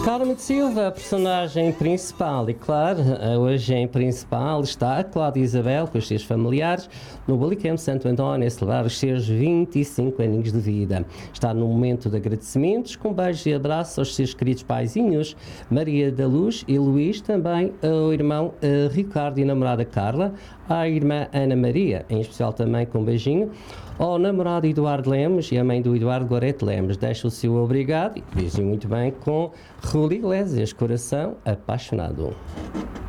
Carmen de Silva, a personagem principal, e claro, hoje em principal está a Cláudia Isabel com os seus familiares no Balicamp Santo António a celebrar os seus 25 aninhos de vida. Está num momento de agradecimentos, com beijos e abraços aos seus queridos paizinhos, Maria da Luz e Luís, também ao irmão Ricardo e namorada Carla, à irmã Ana Maria, em especial também com um beijinho, ao namorado Eduardo Lemos e à mãe do Eduardo Gorete Lemos. Deixa o seu obrigado e beijinho muito bem com Rui Iglesias, Coração Apaixonado.